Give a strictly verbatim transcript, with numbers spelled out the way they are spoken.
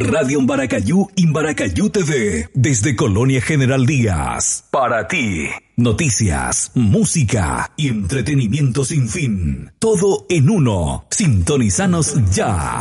Radio Embaracayú, Embaracayú T V, desde Colonia General Díaz. Para ti, noticias, música y entretenimiento sin fin. Todo en uno. Sintonizanos ya.